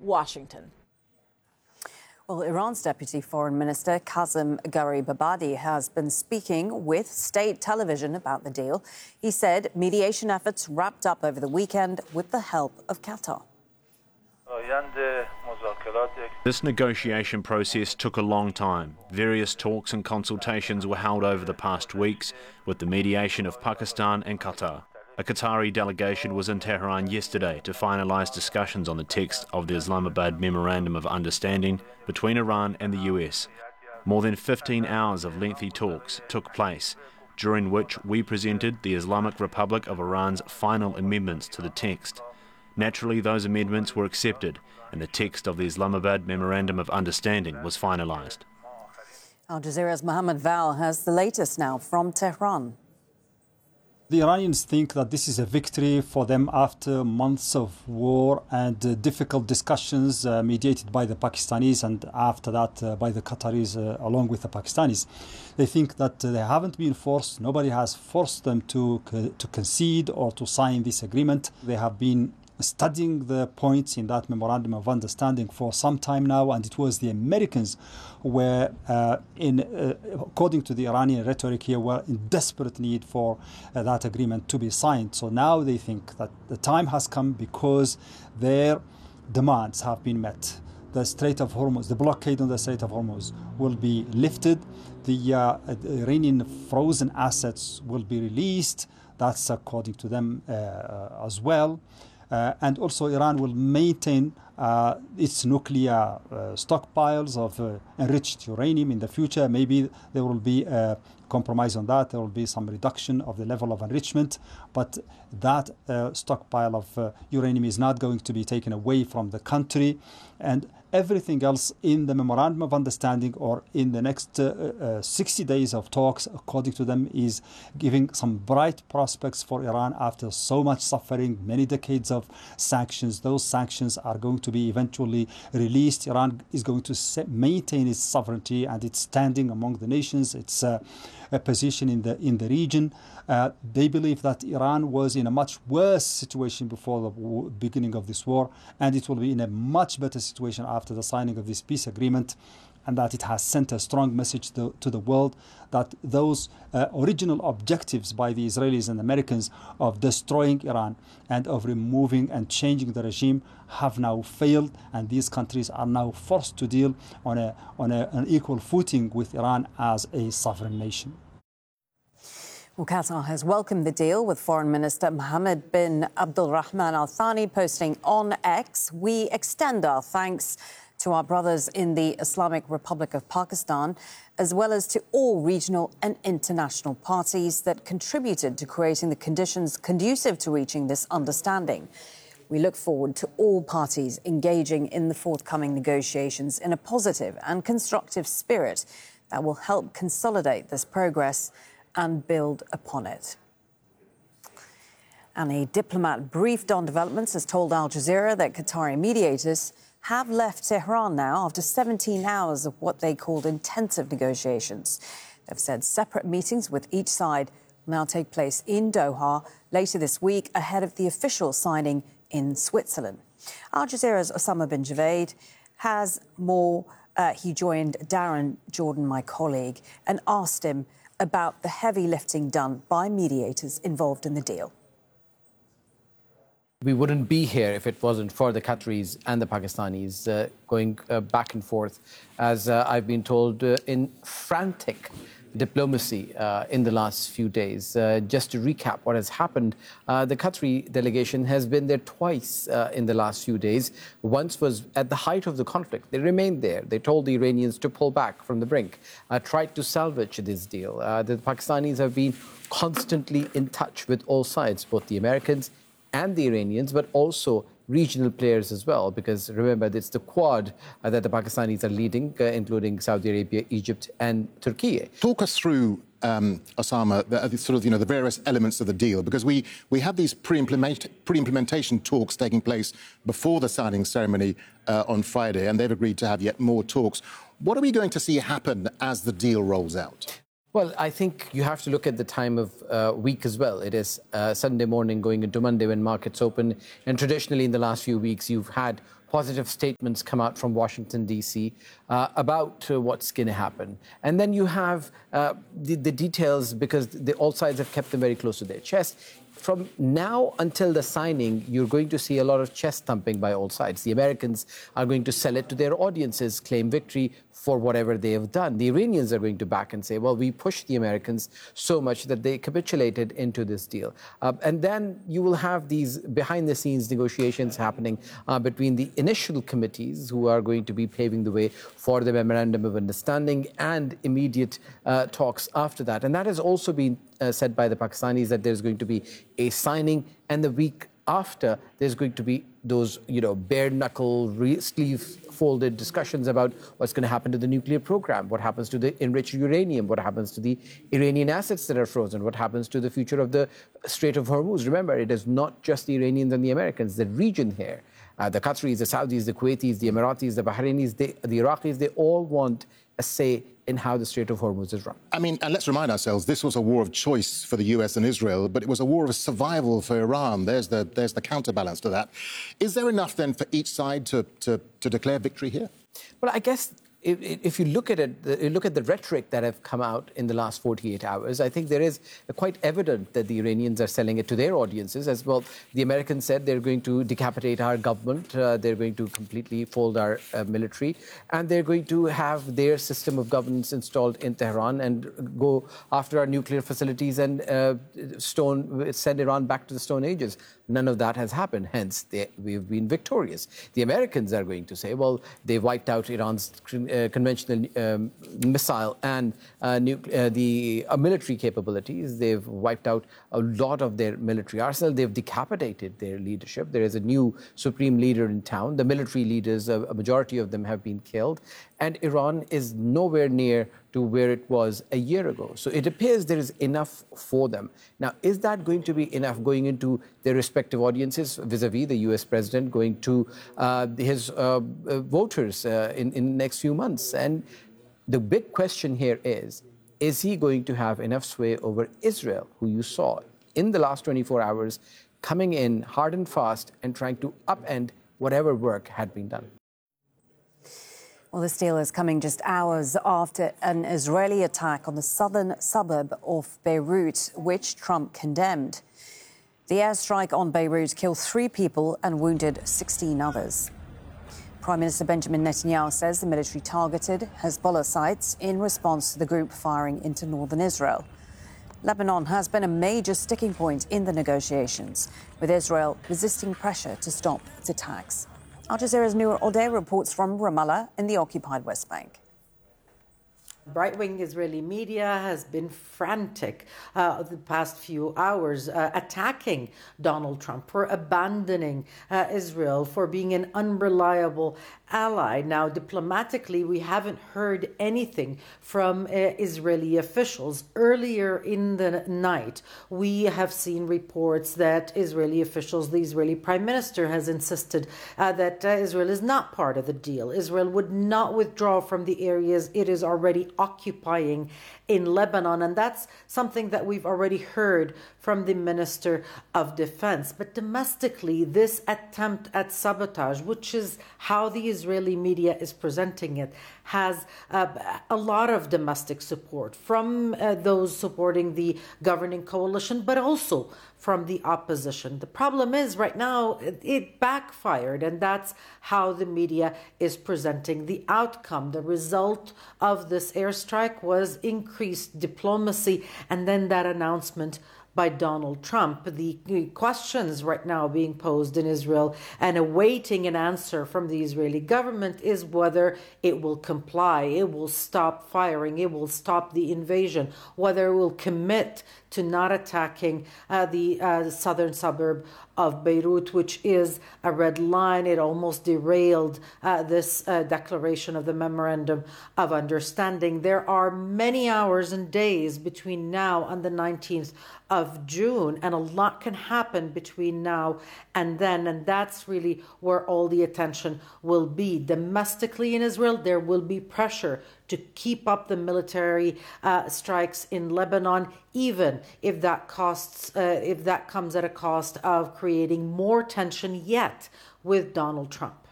Washington. Well, Iran's Deputy Foreign Minister Qasem Gharibabadi has been speaking with state television about the deal. He said mediation efforts wrapped up over the weekend with the help of Qatar. This negotiation process took a long time. Various talks and consultations were held over the past weeks with the mediation of Pakistan and Qatar. A Qatari delegation was in Tehran yesterday to finalise discussions on the text of the Islamabad Memorandum of Understanding between Iran and the US. More than 15 hours of lengthy talks took place, during which we presented the Islamic Republic of Iran's final amendments to the text. Naturally, those amendments were accepted, and the text of the Islamabad Memorandum of Understanding was finalised. Al Jazeera's Mohammed Val has the latest now from Tehran. The Iranians think that this is a victory for them after months of war and difficult discussions mediated by the Pakistanis and after that by the Qataris along with the Pakistanis. They think that they haven't been forced, nobody has forced them to concede or to sign this agreement. They have been studying the points in that memorandum of understanding for some time now, and it was the Americans who were, according to the Iranian rhetoric here, were in desperate need for that agreement to be signed. So now they think that the time has come because their demands have been met. The Strait of Hormuz, the blockade on the Strait of Hormuz will be lifted. The Iranian frozen assets will be released. That's according to them as well. And also Iran will maintain its nuclear stockpiles of enriched uranium in the future. Maybe there will be a compromise on that. There will be some reduction of the level of enrichment. But that stockpile of uranium is not going to be taken away from the country. And everything else in the Memorandum of Understanding or in the next 60 days of talks, according to them, is giving some bright prospects for Iran after so much suffering, many decades of sanctions. Those sanctions are going to be eventually released. Iran is going to maintain its sovereignty and its standing among the nations, its position in the region. They believe that Iran was in a much worse situation before the beginning of this war, and it will be in a much better situation after the signing of this peace agreement, and that it has sent a strong message to the world that those original objectives by the Israelis and Americans of destroying Iran and of removing and changing the regime have now failed, and these countries are now forced to deal on an equal footing with Iran as a sovereign nation. Well, Qatar has welcomed the deal, with Foreign Minister Mohammed bin Abdulrahman Al Thani posting on X, "We extend our thanks to our brothers in the Islamic Republic of Pakistan, as well as to all regional and international parties that contributed to creating the conditions conducive to reaching this understanding. We look forward to all parties engaging in the forthcoming negotiations in a positive and constructive spirit that will help consolidate this progress and build upon it." And a diplomat briefed on developments has told Al Jazeera that Qatari mediators have left Tehran now after 17 hours of what they called intensive negotiations. They've said separate meetings with each side will now take place in Doha later this week ahead of the official signing in Switzerland. Al Jazeera's Osama bin Javaid has more. He joined Darren Jordan, my colleague, and asked him about the heavy lifting done by mediators involved in the deal. We wouldn't be here if it wasn't for the Qataris and the Pakistanis going back and forth, as I've been told, in frantic diplomacy in the last few days. Just to recap what has happened, the Qatari delegation has been there twice in the last few days. Once was at the height of the conflict. They remained there. They told the Iranians to pull back from the brink, tried to salvage this deal. The Pakistanis have been constantly in touch with all sides, both the Americans and the Iranians, but also regional players as well, because remember, it's the Quad that the Pakistanis are leading, including Saudi Arabia, Egypt and Turkey. Talk us through, Osama, the various elements of the deal, because we have these pre-implementation talks taking place before the signing ceremony on Friday, and they've agreed to have yet more talks. What are we going to see happen as the deal rolls out? Well, I think you have to look at the time of week as well. It is Sunday morning going into Monday when markets open. And traditionally in the last few weeks, you've had positive statements come out from Washington, D.C. About what's going to happen. And then you have the details, because all sides have kept them very close to their chest. From now until the signing, you're going to see a lot of chest thumping by all sides. The Americans are going to sell it to their audiences, claim victory for whatever they have done. The Iranians are going to back and say, well, we pushed the Americans so much that they capitulated into this deal. And then you will have these behind-the-scenes negotiations happening between the initial committees, who are going to be paving the way for the Memorandum of Understanding, and immediate talks after that. And that has also been said by the Pakistanis, that there's going to be a signing, and the week after there's going to be those, bare-knuckle, sleeve-folded discussions about what's going to happen to the nuclear program, what happens to the enriched uranium, what happens to the Iranian assets that are frozen, what happens to the future of the Strait of Hormuz. Remember, it is not just the Iranians and the Americans, the region here. The Qataris, the Saudis, the Kuwaitis, the Emiratis, the Bahrainis, the Iraqis, they all want a say in how the Strait of Hormuz is run. I mean, and let's remind ourselves, this was a war of choice for the US and Israel, but it was a war of survival for Iran. There's the counterbalance to that. Is there enough then for each side to declare victory here? Well, I guess if you look at it, look at the rhetoric that have come out in the last 48 hours, I think there is quite evident that the Iranians are selling it to their audiences as well. The Americans said they're going to decapitate our government, they're going to completely fold our military, and they're going to have their system of governance installed in Tehran and go after our nuclear facilities and send Iran back to the Stone Ages. None of that has happened, hence we've been victorious. The Americans are going to say, well, they've wiped out Iran's conventional missile and the military capabilities. They've wiped out a lot of their military arsenal. They've decapitated their leadership. There is a new supreme leader in town. The military leaders, a majority of them have been killed. And Iran is nowhere near to where it was a year ago. So it appears there is enough for them. Now, is that going to be enough going into their respective audiences, vis-a-vis the US president going to his voters in the next few months? And the big question here is he going to have enough sway over Israel, who you saw in the last 24 hours coming in hard and fast and trying to upend whatever work had been done? Well, this deal is coming just hours after an Israeli attack on the southern suburb of Beirut, which Trump condemned. The airstrike on Beirut killed 3 people and wounded 16 others. Prime Minister Benjamin Netanyahu says the military targeted Hezbollah sites in response to the group firing into northern Israel. Lebanon has been a major sticking point in the negotiations, with Israel resisting pressure to stop its attacks. Al Jazeera's Noor Odeh reports from Ramallah in the occupied West Bank. Right-wing Israeli media has been frantic the past few hours, attacking Donald Trump for abandoning Israel, for being an unreliable ally. Now, diplomatically, we haven't heard anything from Israeli officials. Earlier in the night, we have seen reports that Israeli officials, the Israeli Prime Minister has insisted that Israel is not part of the deal. Israel would not withdraw from the areas it is already occupying in Lebanon, and that's something that we've already heard from the Minister of Defense. But domestically, this attempt at sabotage, which is how the Israeli media is presenting it, has a lot of domestic support from those supporting the governing coalition, but also from the opposition. The problem is right now it backfired, and that's how the media is presenting the outcome. The result of this airstrike was increased diplomacy, and then that announcement by Donald Trump. The questions right now being posed in Israel and awaiting an answer from the Israeli government is whether it will comply, it will stop firing, it will stop the invasion, whether it will commit to not attacking the southern suburb of Beirut, which is a red line. It almost derailed this declaration of the Memorandum of Understanding. There are many hours and days between now and the 19th of June, and a lot can happen between now and then, and that's really where all the attention will be. Domestically in Israel, there will be pressure to keep up the military strikes in Lebanon, even if that comes at a cost of creating more tension yet with Donald Trump.